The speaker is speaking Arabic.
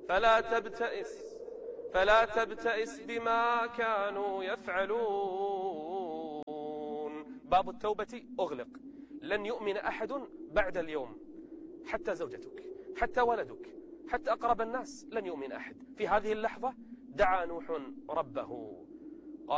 فلا تبتئس بما كانوا يفعلون. باب التوبة أغلق، لن يؤمن أحد بعد اليوم، حتى زوجتك، حتى ولدك، حتى أقرب الناس، لن يؤمن أحد. في هذه اللحظة دعا نوح ربه